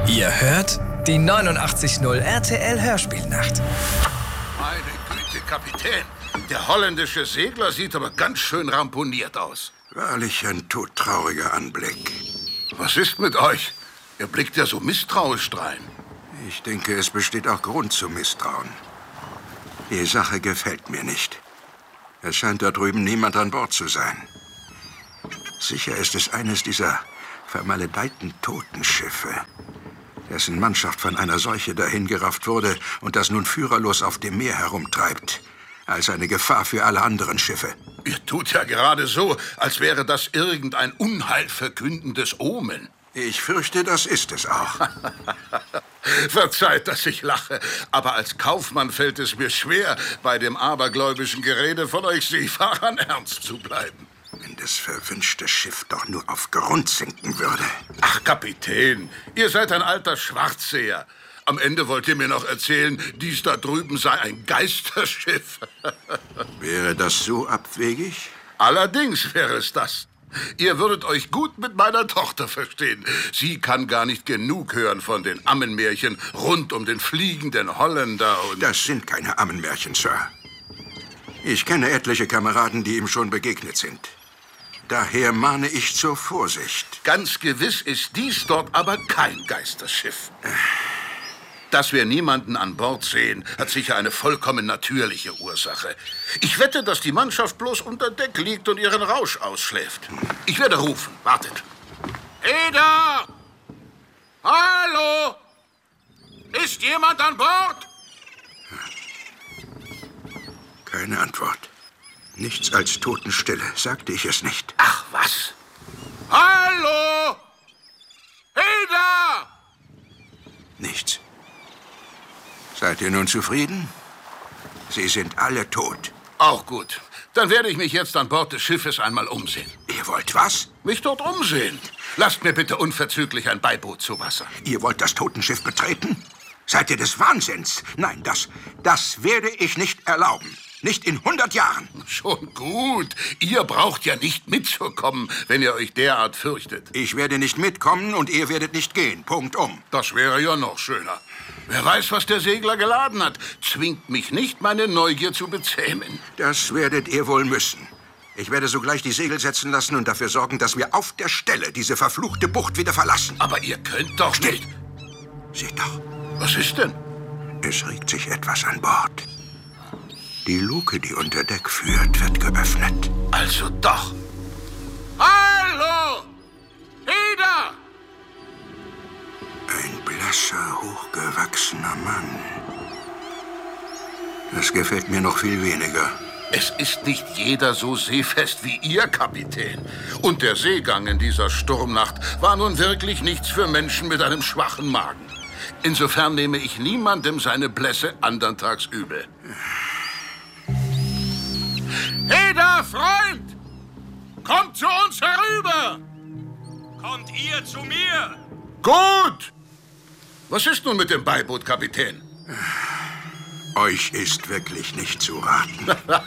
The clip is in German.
Ihr hört die 89.0 RTL Hörspielnacht. Meine Güte, Kapitän. Der holländische Segler sieht aber ganz schön ramponiert aus. Wahrlich ein todtrauriger Anblick. Was ist mit euch? Ihr blickt ja so misstrauisch drein. Ich denke, es besteht auch Grund zu Misstrauen. Die Sache gefällt mir nicht. Es scheint da drüben niemand an Bord zu sein. Sicher ist es eines dieser vermaledeiten Totenschiffe, dessen Mannschaft von einer Seuche dahingerafft wurde und das nun führerlos auf dem Meer herumtreibt, als eine Gefahr für alle anderen Schiffe. Ihr tut ja gerade so, als wäre das irgendein unheilverkündendes Omen. Ich fürchte, das ist es auch. Verzeiht, dass ich lache, aber als Kaufmann fällt es mir schwer, bei dem abergläubischen Gerede von euch Seefahrern ernst zu bleiben. Wenn das verwünschte Schiff doch nur auf Grund sinken würde. Ach, Kapitän, ihr seid ein alter Schwarzseher. Am Ende wollt ihr mir noch erzählen, dies da drüben sei ein Geisterschiff. Wäre das so abwegig? Allerdings wäre es das. Ihr würdet euch gut mit meiner Tochter verstehen. Sie kann gar nicht genug hören von den Ammenmärchen rund um den fliegenden Holländer und... Das sind keine Ammenmärchen, Sir. Ich kenne etliche Kameraden, die ihm schon begegnet sind. Daher mahne ich zur Vorsicht. Ganz gewiss ist dies dort aber kein Geisterschiff. Dass wir niemanden an Bord sehen, hat sicher eine vollkommen natürliche Ursache. Ich wette, dass die Mannschaft bloß unter Deck liegt und ihren Rausch ausschläft. Ich werde rufen. Wartet. Eda! Hallo! Ist jemand an Bord? Keine Antwort. Nichts als Totenstille. Sagte ich es nicht? Ach, was? Hallo! Eda! Nichts. Seid ihr nun zufrieden? Sie sind alle tot. Auch gut. Dann werde ich mich jetzt an Bord des Schiffes einmal umsehen. Ihr wollt was? Mich dort umsehen. Lasst mir bitte unverzüglich ein Beiboot zu Wasser. Ihr wollt das Totenschiff betreten? Seid ihr des Wahnsinns? Nein, das werde ich nicht erlauben. Nicht in 100 Jahren. Schon gut. Ihr braucht ja nicht mitzukommen, wenn ihr euch derart fürchtet. Ich werde nicht mitkommen und ihr werdet nicht gehen. Punkt um. Das wäre ja noch schöner. Wer weiß, was der Segler geladen hat. Zwingt mich nicht, meine Neugier zu bezähmen. Das werdet ihr wohl müssen. Ich werde sogleich die Segel setzen lassen und dafür sorgen, dass wir auf der Stelle diese verfluchte Bucht wieder verlassen. Aber ihr könnt doch Still. nicht... Seht doch. Was ist denn? Es regt sich etwas an Bord. Die Luke, die unter Deck führt, wird geöffnet. Also doch. Hallo! Eda! Ein blasser, hochgewachsener Mann. Das gefällt mir noch viel weniger. Es ist nicht jeder so seefest wie ihr, Kapitän. Und der Seegang in dieser Sturmnacht war nun wirklich nichts für Menschen mit einem schwachen Magen. Insofern nehme ich niemandem seine Blässe andern Tags übel. Eda, Freund! Kommt zu uns herüber! Kommt ihr zu mir! Gut! Was ist nun mit dem Beiboot, Kapitän? Euch ist wirklich nicht zu raten.